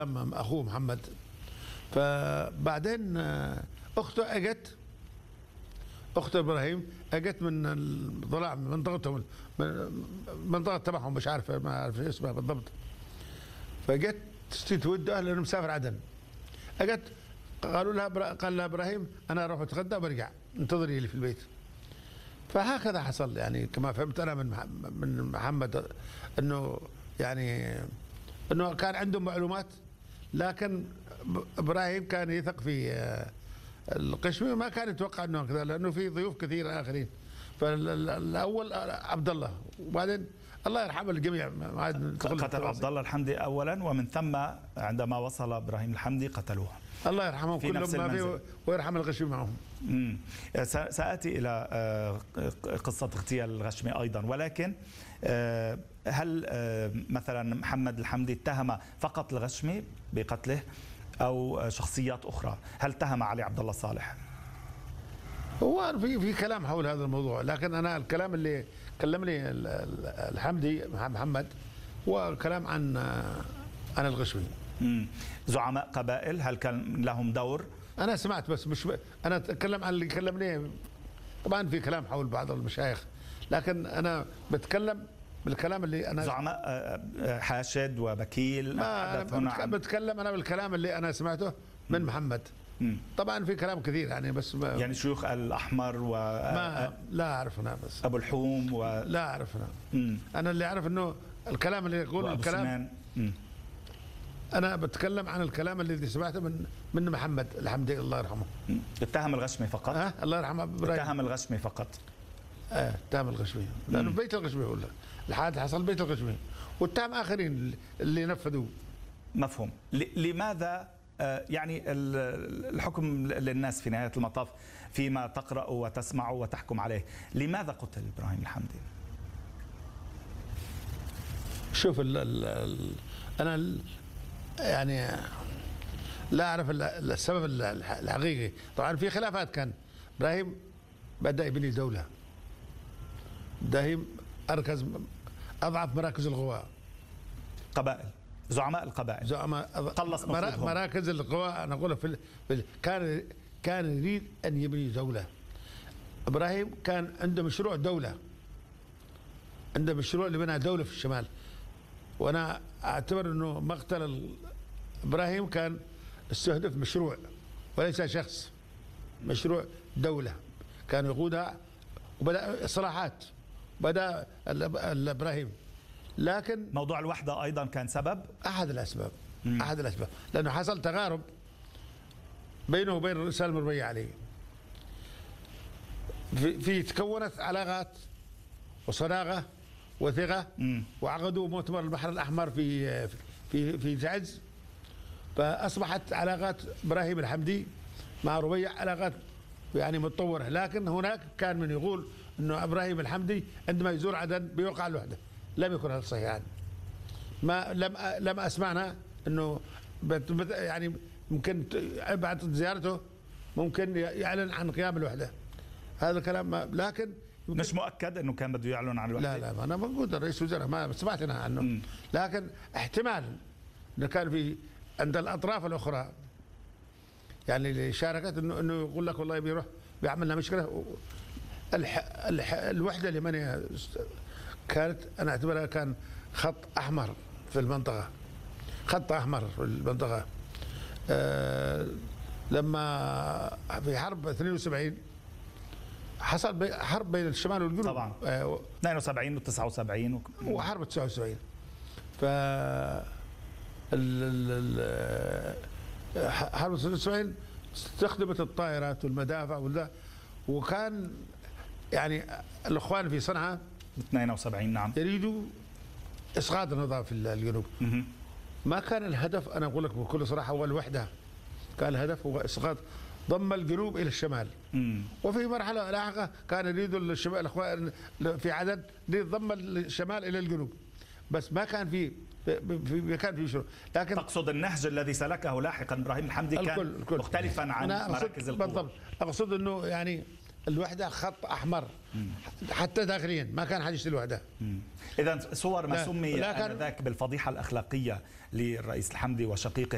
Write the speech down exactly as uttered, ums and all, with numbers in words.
اخوه محمد. فبعدين اخته اجت، اخت ابراهيم اجت من طلع من منطقتهم، من منطقه تبعهم، مش عارف ما اعرف اسمها بالضبط. فجت تود اهله انه مسافر عدن. اجت قالوا لها، قال لها ابراهيم انا اروح اتغدى وبرجع، انتظري لي في البيت. فهكذا حصل، يعني كما فهمت انا من من محمد انه يعني انه كان عنده معلومات، لكن ابراهيم كان يثق في القشمي وما كان يتوقع انه كذا، لانه في ضيوف كثير اخرين. فالاول عبد الله، وبعدين الله يرحم الجميع. قتل عبد الله الحمدي اولا، ومن ثم عندما وصل ابراهيم الحمدي قتلوه. الله يرحمهم كلهم ما في، ويرحم الغشمي معهم. امم ساتي الى قصه اغتيال الغشمي ايضا، ولكن هل مثلا محمد الحمدي اتهم فقط الغشمي بقتله او شخصيات اخرى؟ هل اتهم علي عبد الله صالح؟ هو في في كلام حول هذا الموضوع، لكن انا الكلام اللي كلمني الحمدي محمد هو كلام عن عن الغشمي. امم زعماء قبائل هل كان لهم دور؟ انا سمعت بس مش ب... انا اتكلم عن اللي كلمني. طبعا في كلام حول بعض المشايخ، لكن انا بتكلم بالكلام اللي انا زعماء حاشد وبكيل. ما أنا عن... بتكلم انا بالكلام اللي انا سمعته من محمد. مم. طبعا في كلام كثير يعني، بس ما يعني شيوخ الاحمر و ما لا اعرف انا، بس ابو الحوم و لا اعرف انا. مم. انا اللي اعرف انه الكلام اللي يقول الكلام مم. انا بتكلم عن الكلام اللي سمعته من من محمد الحمدي الله يرحمه. اتهم الغشمي فقط؟ اه الله يرحمه ابراهيم. اتهم الغشمي فقط؟ اه اتهم الغشمي، لانه في بيت الغشمي، ولا الحادث حصل بيت الغشمي، واتهم اخرين اللي نفذوه. مفهوم. لماذا يعني الحكم للناس في نهاية المطاف فيما تقرأ وتسمع وتحكم عليه؟ لماذا قتل إبراهيم الحمدي؟ شوف ال ال أنا ال يعني لا أعرف السبب الحقيقي. طبعا في خلافات، كان إبراهيم بدأ يبني دولة، إبراهيم أركز أضعف مراكز القوى، قبائل، زعماء القبائل، زعماء قلص مراكز, مراكز القوى. انا اقول في, في كان كان يريد ان يبني دوله. ابراهيم كان عنده مشروع دوله، عنده مشروع لبناء دوله في الشمال. وانا اعتبر انه مقتل ابراهيم كان استهدف مشروع وليس شخص، مشروع دوله كان يقودها، وبدا اصلاحات، بدا ابراهيم. لكن موضوع الوحدة أيضا كان سبب، أحد الأسباب. مم. أحد الأسباب، لأنه حصل تقارب بينه وبين الرئيس المربية عليه. في, في تكونت علاقات وصداقة وثقة. مم. وعقدوا مؤتمر البحر الأحمر في في في تعز. فأصبحت علاقات إبراهيم الحمدي مع ربيع علاقات يعني متطورة. لكن هناك كان من يقول إنه إبراهيم الحمدي عندما يزور عدن بيوقع الوحدة. لم يكن هذا صحيحا. ما لم لم اسمعنا انه يعني ممكن بعد زيارته ممكن يعلن عن قيام الوحده. هذا الكلام ما، لكن مش مؤكد انه كان بده يعلن عن الوحده. لا لا انا موجود رئيس وزراء ما سمعت انا عنه. م. لكن احتمال انه كان في عند الاطراف الاخرى يعني اللي شاركت انه انه يقول لك والله بيروح بيعمل لنا مشكله. الح الح الوحده اليمنيه كانت انا اعتبرها كان خط احمر في المنطقه، خط احمر في المنطقه. أه لما في حرب اثنين وسبعين حصل حرب بين الشمال والجنوب طبعا. أه اثنين وسبعين وتسعة وسبعين و... وحرب تسعة وسبعين. ف حرب تسعة وسبعين استخدمت الطائرات والمدافع ولا، وكان يعني الاخوان في صنعاء اثنين وسبعين نعم يريدوا اسقاط النظام في الجنوب. ما كان الهدف، انا اقول لك بكل صراحه، هو الوحده. كان الهدف هو اسقاط، ضم الجنوب الى الشمال. مم. وفي مرحله لاحقه كان يريدوا الشمال الاخوان في عدن ضم الشمال الى الجنوب، بس ما كان في في كان في شروط. لكن تقصد النهج الذي سلكه لاحقا ابراهيم الحمدي كان الكل الكل. مختلفا عن مراكز القوى. بالضبط. اقصد انه يعني الوحده خط احمر. مم. حتى داخليا ما كان حد يشتري الوحده. اذا صور ما سمي انذاك بالفضيحه الاخلاقيه للرئيس الحمدي وشقيقه